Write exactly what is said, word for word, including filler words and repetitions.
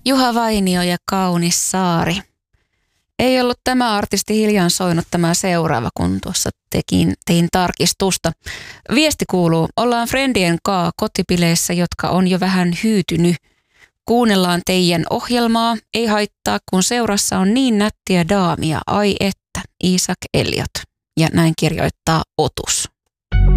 Juha Vainio ja Kaunis saari. Ei ollut tämä artisti hiljaan soinut tämä seuraava, kun tuossa tekin, tein tarkistusta. Viesti kuuluu, ollaan friendien kaa kotipileissä, jotka on jo vähän hyytynyt. Kuunnellaan teidän ohjelmaa, ei haittaa, kun seurassa on niin nättiä daamia, ai että, Isak Elliot. Ja näin kirjoittaa Otus.